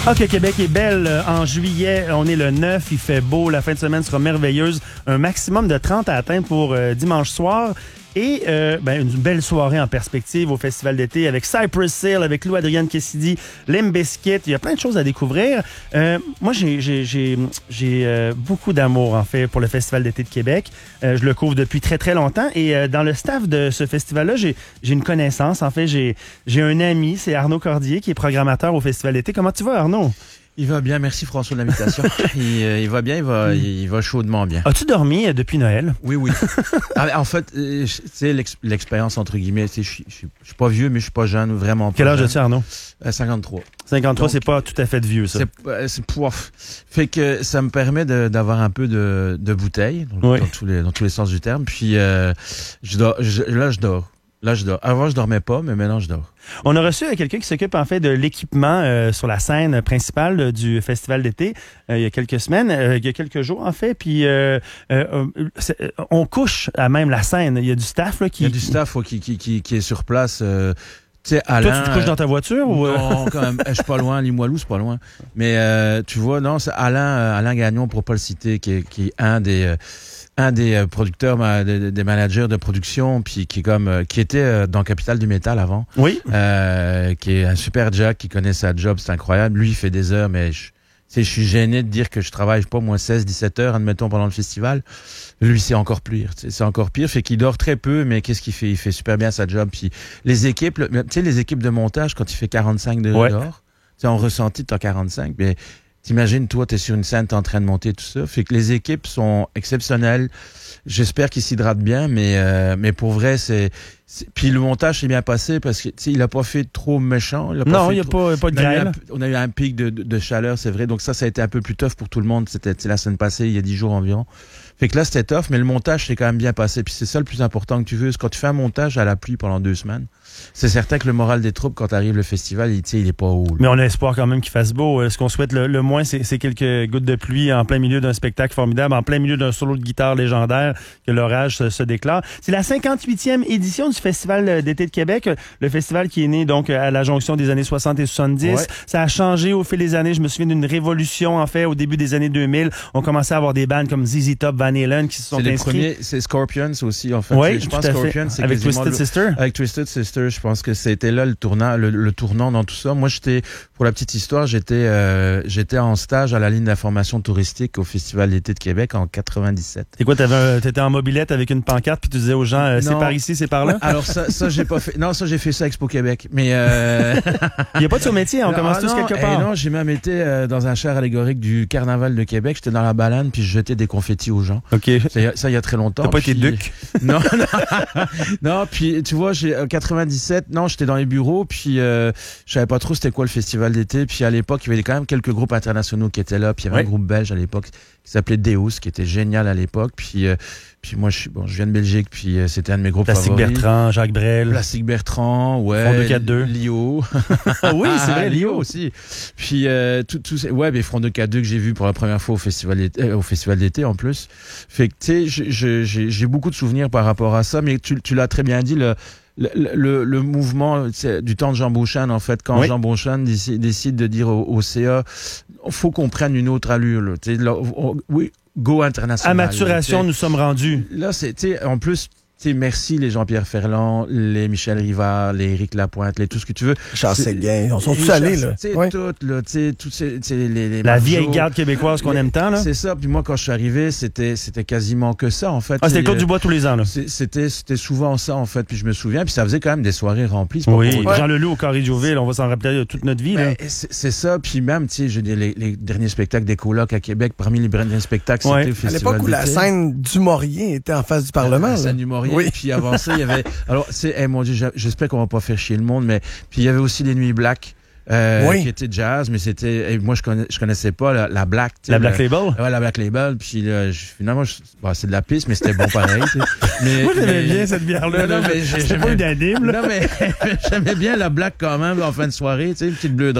OK, Québec est belle en juillet. On est le 9, il fait beau. La fin de semaine sera merveilleuse. Un maximum de 30 à atteindre pour dimanche soir. Et une belle soirée en perspective au Festival d'été avec Cypress Hill, avec Lou Adrienne Cassidy, Limp Bizkit. Il y a plein de choses à découvrir. Moi, j'ai beaucoup d'amour, en fait, pour le Festival d'été de Québec. Je le couvre depuis très, très longtemps. Et dans le staff de ce festival-là, j'ai une connaissance. En fait, j'ai un ami, c'est Arnaud Cordier, qui est programmateur au Festival d'été. Comment tu vas, Arnaud? Il va bien, merci François de l'invitation. il va bien, il va chaudement bien. As-tu dormi depuis Noël? Oui. En fait, c'est l'expérience entre guillemets. Je suis pas vieux, mais je suis pas jeune, vraiment pas. Quel âge jeune. as-tu, Arnaud? 53. 53, donc, c'est pas tout à fait de vieux, ça. C'est poif. Fait que ça me permet d'avoir un peu de bouteille, oui, dans tous les sens du terme. Puis je dors. Avant, je dormais pas, mais maintenant, je dors. On a reçu quelqu'un qui s'occupe en fait de l'équipement sur la scène principale du Festival d'été il y a quelques semaines, il y a quelques jours en fait. Puis on couche à même la scène. Il y a du staff là, qui... Il y a du staff qui est sur place. Tu sais, Alain, toi, tu te couches dans ta voiture ou non, quand même. Je suis pas loin, Limoilou, c'est pas loin. Mais tu vois, non, c'est Alain Gagnon, pour pas le citer, qui est un des producteurs, des managers de production, puis qui était dans Capital du Métal avant. Oui. Qui est un super Jack, qui connaît sa job, c'est incroyable. Lui, il fait des heures, mais je suis gêné de dire que je travaille, pas moins 16-17 heures, admettons, pendant le festival. Lui, c'est encore pire. C'est encore pire. Fait qu'il dort très peu, mais qu'est-ce qu'il fait? Il fait super bien sa job. Puis les équipes, tu sais, les équipes de montage, quand il fait 45 degrés dehors, tu sais, en ressenti, t'as 45, mais t'imagines, toi, t'es sur une scène, t'es en train de monter tout ça. Fait que les équipes sont exceptionnelles. J'espère qu'ils s'hydratent bien, mais pour vrai, puis le montage s'est bien passé parce que, tu sais, il a pas fait trop méchant. Il n'y a pas de grêle. On a eu un pic de chaleur, c'est vrai. Donc ça a été un peu plus tough pour tout le monde. C'était la semaine passée, il y a 10 jours environ. Fait que là, c'était tough, mais le montage s'est quand même bien passé. Puis c'est ça le plus important que tu veux. C'est quand tu fais un montage à la pluie pendant 2 semaines, c'est certain que le moral des troupes, quand arrive le festival, il est pas haut. Là. Mais on a espoir quand même qu'il fasse beau. Ce qu'on souhaite le moins, c'est quelques gouttes de pluie en plein milieu d'un spectacle formidable, en plein milieu d'un solo de guitare légendaire, que l'orage se déclare. C'est la 58e édition du Festival d'été de Québec, le festival qui est né donc à la jonction des années 60 et 70. Ouais. Ça a changé au fil des années. Je me souviens d'une révolution, en fait, au début des années 2000. On commençait à avoir des bands comme ZZ Top, Van Halen qui se sont inscrits. C'est Scorpions aussi, en fait. Oui, je pense Scorpions, c'est avec Twisted Sister. Avec Twisted Sister, je pense que c'était là le tournant dans tout ça. Moi, pour la petite histoire, j'étais en stage à la ligne d'information touristique au Festival d'été de Québec en 97. C'est quoi, t'étais en mobilette avec une pancarte puis tu disais aux gens, c'est par ici, c'est par là? Alors ça j'ai pas fait. Non, ça j'ai fait ça à Expo Québec. Mais il y a pas de surmétier, on commence tous quelque part. Non, j'ai même été dans un char allégorique du Carnaval de Québec. J'étais dans la balade puis je jetais des confettis aux gens. OK. Ça il y a très longtemps. T'as pas été duc? Non. Non, puis tu vois, en 97, non, j'étais dans les bureaux puis je savais pas trop c'était quoi le festival d'été. Puis à l'époque, il y avait quand même quelques groupes internationaux qui étaient là. Puis il y avait un groupe belge à l'époque qui s'appelait Deus, qui était génial à l'époque. Puis moi, je viens de Belgique, puis c'était un de mes groupes Plastique favoris. Bertrand, Jacques Brel. Plastique Bertrand, ouais. Front 242. Lio. Oui, c'est vrai, Lio aussi. Puis mais Front 242 que j'ai vu pour la première fois au festival d'été en plus. Fait que tu sais, j'ai beaucoup de souvenirs par rapport à ça, mais tu l'as très bien dit, le mouvement du temps de Jean Beauchamp, en fait, quand Jean Beauchamp décide de dire au CA, faut qu'on prenne une autre allure, là. Oui, go international. À maturation, nous sommes rendus. Là, en plus, merci les Jean-Pierre Ferland, les Michel Rivard, les Éric Lapointe, tout ce que tu veux. Charles Séguin, on sont tous allés, là. Toutes, là, tous les la vieille garde québécoise qu'on aime tant, là. C'est ça. Puis moi, quand je suis arrivé, c'était quasiment que ça, en fait. Ah, c'était Claude Dubois tous les ans, là. C'était souvent ça, en fait. Puis je me souviens, puis ça faisait quand même des soirées remplies. Oui, Jean Leloup au Carré Jouville, on va s'en rappeler toute notre vie, là. C'est ça. Puis même, tu sais, je dis, les derniers spectacles des colocs à Québec, parmi les derniers spectacles, c'était le festival d'été. À l'époque où la scène du Maurien était en face du Parlement, la scène du Maurien, puis avant ça, il y avait... Alors, mon Dieu, j'espère qu'on va pas faire chier le monde, mais puis il y avait aussi les Nuits Black. Qui était jazz, mais c'était... moi, je connaissais pas la Black. La Black Label? Ouais, la Black Label. Puis là, finalement, c'est de la piste, mais c'était bon pareil. Mais, moi, j'aimais bien cette bière-là. Non, mais j'aimais pas une anime, là. Non, mais j'aimais bien la Black quand même, en fin de soirée, tu sais, une petite bleue